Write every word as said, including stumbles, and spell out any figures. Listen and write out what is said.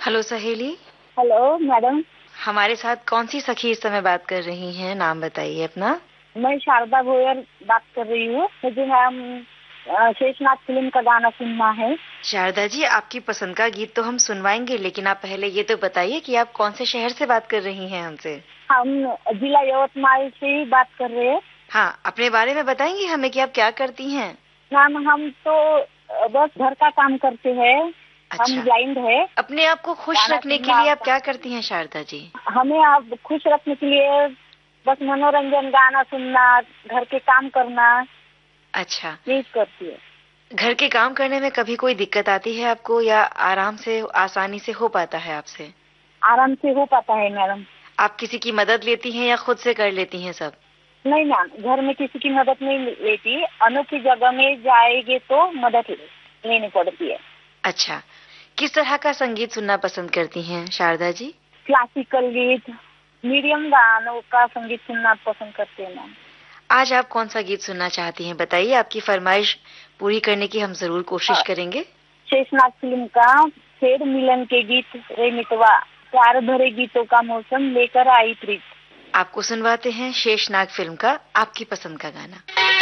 Hello सहेली। Hello madam. हमारे साथ कौन सी सखी इस समय बात कर रही हैं? नाम बताइए अपना। मैं शारदा भोयर बात कर रही हूँ। मुझे हम अ, शेषनाग फिल्म का गाना सुनना है। शारदा जी, आपकी पसंद का गीत तो हम सुनवाएंगे, लेकिन आप पहले ये तो बताइए कि आप कौन से शहर से बात कर रही हैं हमसे? हम जिला यवतमाल से ही बात कर रहे हैं। हाँ, अपने बारे में बताएंगे हमें कि आप क्या करती हैं? मैम हम तो अ, बस घर का काम करते हैं। हम अच्छा, ब्लाइंड है। अपने आप को खुश गाना रखने के सुनना लिए आप आता क्या करती हैं शारदा जी? हमें आप खुश रखने के लिए बस मनोरंजन, गाना सुनना, घर के काम करना, अच्छा, यही करती है। घर के काम करने में कभी कोई दिक्कत आती है आपको, या आराम से आसानी से हो पाता है आपसे? आराम से हो पाता है मैडम। आप किसी की मदद लेती हैं या खुद से कर लेती हैं सब? नहीं मैम, घर में किसी की मदद नहीं लेती। अनोखी जगह में जाएंगे तो मदद ले- लेनी पड़ती है। अच्छा, किस तरह का संगीत सुनना पसंद करती हैं शारदा जी? क्लासिकल गीत, मीडियम गानों का संगीत सुनना पसंद करते हैं मैम। आज आप कौन सा गीत सुनना चाहती हैं? बताइए, आपकी फरमाइश पूरी करने की हम जरूर कोशिश अ, करेंगे। शेषनाग फिल्म का फिर मिलन के गीत, रे मितवा, प्यार भरे गीतों का मौसम लेकर आई प्रीत। आपको सुनवाते हैं शेषनाग फिल्म का आपकी पसंद का गाना।